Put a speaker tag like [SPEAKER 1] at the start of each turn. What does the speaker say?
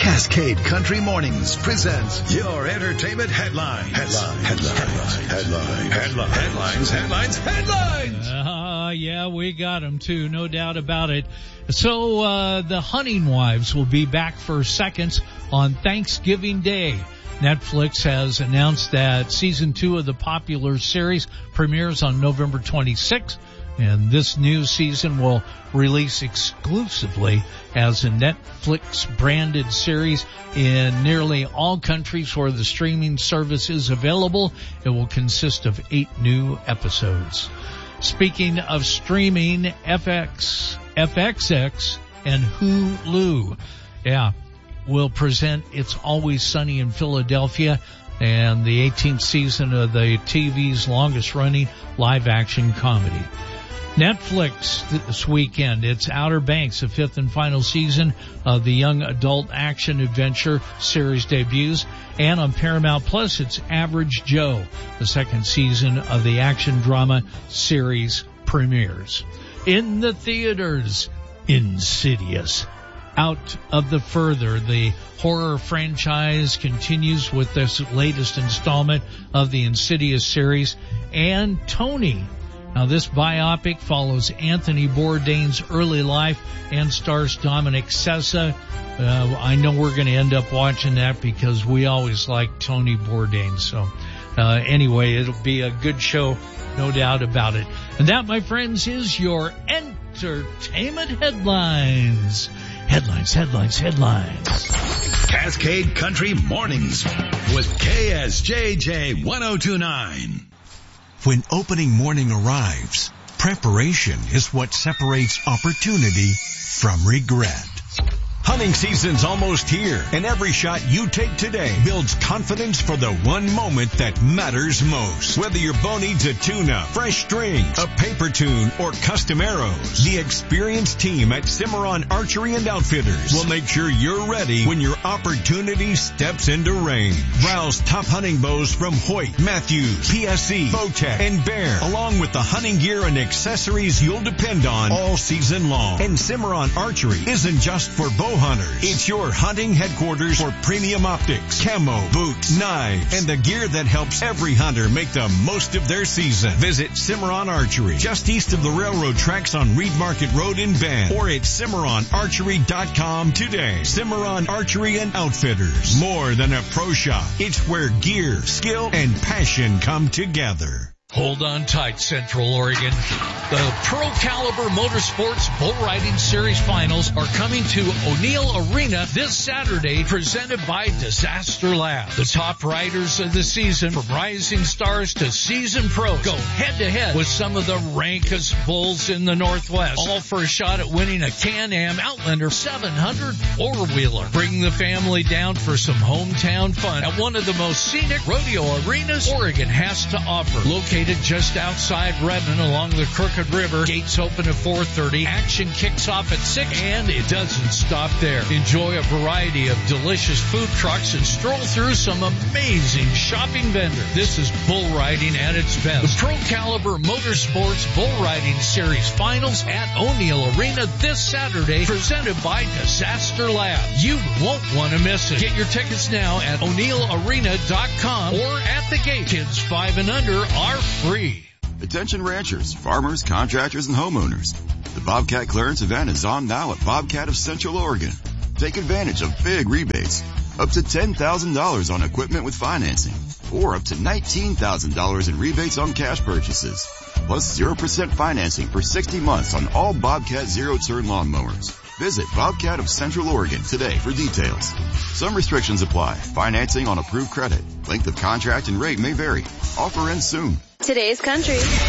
[SPEAKER 1] Cascade Country Mornings presents your entertainment headlines. Headlines.
[SPEAKER 2] Yeah, we got them too, no doubt about it. So, the Hunting Wives will be back for seconds on Thanksgiving Day. Netflix has announced that season 2 of the popular series premieres on November 26th. And this new season will release exclusively as a Netflix-branded series in nearly all countries where the streaming service is available. It will consist of 8 new episodes. Speaking of streaming, FXX and Hulu, will present It's Always Sunny in Philadelphia and the 18th season of the TV's longest-running live-action comedy. Netflix this weekend, it's Outer Banks, the 5th and final season of the young adult action-adventure series debuts. And on Paramount Plus, it's Average Joe, the 2nd season of the action drama series premieres. In the theaters, Insidious. Out of the Further, the horror franchise continues with this latest installment of the Insidious series. And Tony. Now, this biopic follows Anthony Bourdain's early life and stars Dominic Sessa. I know we're going to end up watching that because we always like Tony Bourdain. So, anyway, it'll be a good show, no doubt about it. And that, my friends, is your entertainment headlines. Headlines.
[SPEAKER 1] Cascade Country Mornings with KSJJ 1029.
[SPEAKER 3] When opening morning arrives, preparation is what separates opportunity from regret. Hunting season's almost here, and every shot you take today builds confidence for the one moment that matters most. Whether your bow needs a tune-up, fresh strings, a paper tune, or custom arrows, the experienced team at Cimarron Archery and Outfitters will make sure you're ready when your opportunity steps into range. Browse top hunting bows from Hoyt, Matthews, PSE, Bowtech, and Bear, along with the hunting gear and accessories you'll depend on all season long. And Cimarron Archery isn't just for bow hunters. It's your hunting headquarters for premium optics, camo, boots, knives, and the gear that helps every hunter make the most of their season. Visit Cimarron Archery, just east of the railroad tracks on Reed Market Road in Bend, or at CimarronArchery.com today. Cimarron Archery and Outfitters. More than a pro shop. It's where gear, skill, and passion come together.
[SPEAKER 2] Hold on tight, Central Oregon. The Pro Caliber Motorsports Bull Riding Series Finals are coming to O'Neill Arena this Saturday, presented by Disaster Lab. The top riders of the season, from rising stars to seasoned pros, go head-to-head with some of the rankest bulls in the Northwest, all for a shot at winning a Can-Am Outlander 700 four-wheeler. Bring the family down for some hometown fun at one of the most scenic rodeo arenas Oregon has to offer. Located just outside Redmond along the Crooked River. Gates open at 4:30. Action kicks off at 6, and it doesn't stop there. Enjoy a variety of delicious food trucks and stroll through some amazing shopping vendors. This is bull riding at its best. The Pro Caliber Motorsports Bull Riding Series Finals at O'Neill Arena this Saturday, presented by Disaster Lab. You won't want to miss it. Get your tickets now at o'neillarena.com or at the gate. Kids 5 and under are free.
[SPEAKER 4] Attention ranchers, farmers, contractors, and homeowners. The Bobcat clearance event is on now at Bobcat of Central Oregon. Take advantage of big rebates, up to $10,000 on equipment with financing, or up to $19,000 in rebates on cash purchases, plus 0% financing for 60 months on all Bobcat zero-turn lawnmowers. Visit Bobcat of Central Oregon today for details. Some restrictions apply. Financing on approved credit. Length of contract and rate may vary. Offer ends soon.
[SPEAKER 5] Today's Country.